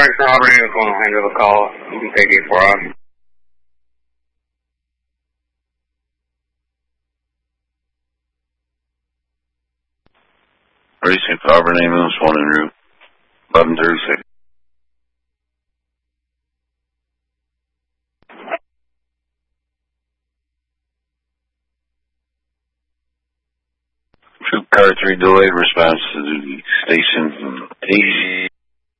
Franklin Auburn is going to handle the call. You can take it for us. Racing for Auburn Ambulance 1 en route. 1136. Troop Car 3 delayed response to the station AZ